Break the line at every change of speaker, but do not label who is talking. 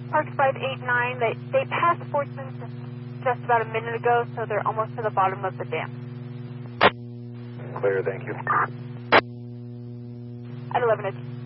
Parks 589, they passed Fortune just about a minute ago, so they're almost to the bottom of the dam.
Clear, thank you.
At 11:00.